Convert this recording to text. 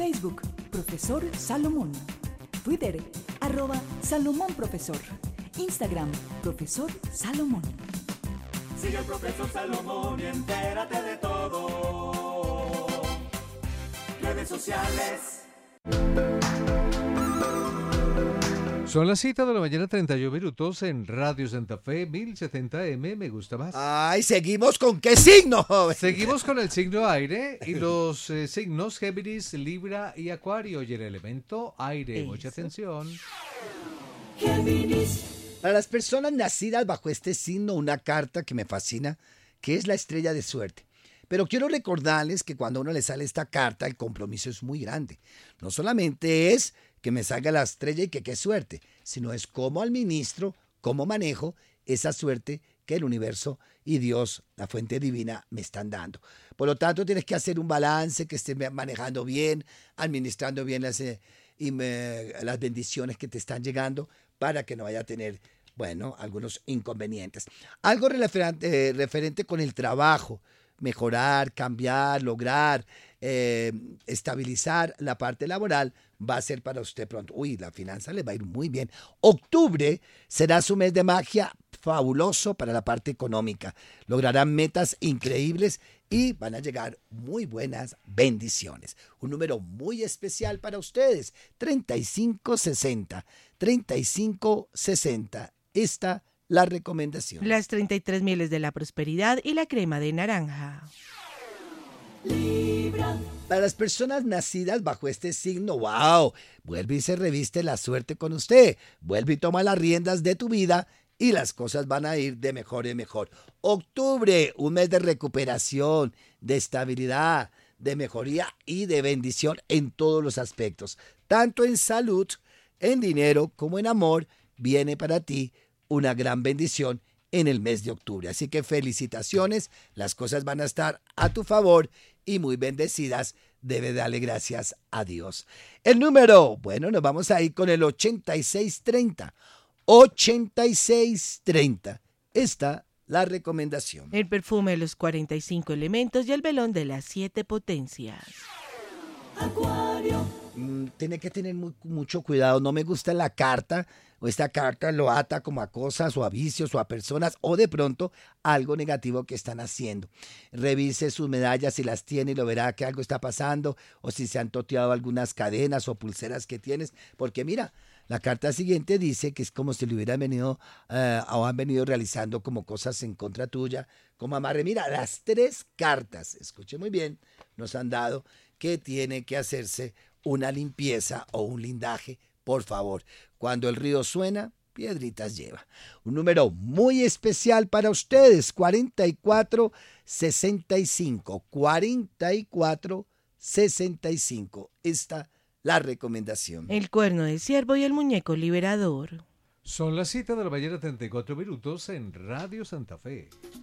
Facebook, Profesor Salomón. Twitter, @Salomón Profesor. Instagram, Profesor Salomón. Sigue al Profesor Salomón y entérate de todo. Redes sociales. Son las 7 de la mañana, 31 minutos en Radio Santa Fe, 1070M, me gusta más. Ay, ¿seguimos con qué signo, joven? Seguimos con el signo aire y los signos Géminis, Libra y Acuario. Y el elemento aire, mucha atención. Géminis. Para las personas nacidas bajo este signo, una carta que me fascina, que es la estrella de suerte. Pero quiero recordarles que cuando a uno le sale esta carta, el compromiso es muy grande. No solamente es que me salga la estrella y que qué suerte, sino es cómo administro, cómo manejo esa suerte que el universo y Dios, la fuente divina, me están dando. Por lo tanto, tienes que hacer un balance, que estés manejando bien, administrando bien las bendiciones que te están llegando para que no vaya a tener, bueno, algunos inconvenientes. Algo referente con el trabajo, mejorar, cambiar, lograr, estabilizar la parte laboral, va a ser para usted pronto. Uy, la finanza le va a ir muy bien. Octubre será su mes de magia, fabuloso para la parte económica. Lograrán metas increíbles y van a llegar muy buenas bendiciones. Un número muy especial para ustedes, 3560. 3560. Esta la recomendación. Las 33 mieles de la prosperidad y la crema de naranja. Libra. Para las personas nacidas bajo este signo, wow, vuelve y se reviste la suerte con usted. Vuelve y toma las riendas de tu vida y las cosas van a ir de mejor en mejor. Octubre, un mes de recuperación, de estabilidad, de mejoría y de bendición en todos los aspectos. Tanto en salud, en dinero como en amor, viene para ti una gran bendición en el mes de octubre. Así que felicitaciones, las cosas van a estar a tu favor y muy bendecidas. Debe darle gracias a Dios. El número, bueno, nos vamos a ir con el 8630. 8630. Esta la recomendación. El perfume de los 45 elementos y el velón de las 7 potencias. Acuario. Tiene que tener mucho cuidado. No me gusta la carta, o esta carta lo ata como a cosas o a vicios o a personas o de pronto algo negativo que están haciendo. Revise sus medallas si las tiene y lo verá que algo está pasando, o si se han toteado algunas cadenas o pulseras que tienes, porque mira, la carta siguiente dice que es como si le hubieran venido o han venido realizando como cosas en contra tuya, como amarre. Mira, las 3 cartas, escuche muy bien, nos han dado que tiene que hacerse una limpieza o un lindaje, por favor. Cuando el río suena, piedritas lleva. Un número muy especial para ustedes, 4465. 4465. Esta la recomendación. El cuerno de ciervo y el muñeco liberador. Son las 7 de la mañana, 34 minutos en Radio Santa Fe.